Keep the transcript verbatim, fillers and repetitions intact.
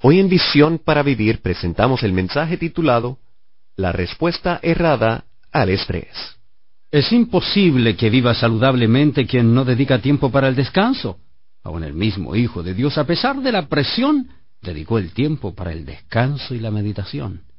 Hoy en Visión para Vivir presentamos el mensaje titulado La respuesta errada al estrés. Es imposible que viva saludablemente quien no dedica tiempo para el descanso. Aun el mismo Hijo de Dios, a pesar de la presión, dedicó el tiempo para el descanso y la meditación.